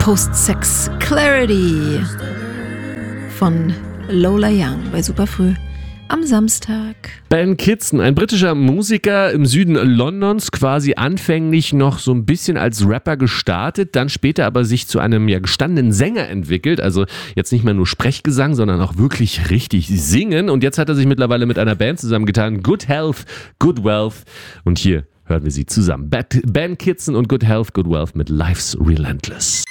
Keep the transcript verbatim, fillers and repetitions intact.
Post-Sex Clarity von Lola Young bei Superfrüh am Samstag. Ben Kitson, ein britischer Musiker im Süden Londons, quasi anfänglich noch so ein bisschen als Rapper gestartet, dann später aber sich zu einem ja gestandenen Sänger entwickelt, also jetzt nicht mehr nur Sprechgesang, sondern auch wirklich richtig singen, und jetzt hat er sich mittlerweile mit einer Band zusammengetan, Good Health, Good Wealth, und hier hören wir sie zusammen. Ben Kitson und Good Health, Good Wealth mit Life's Relentless.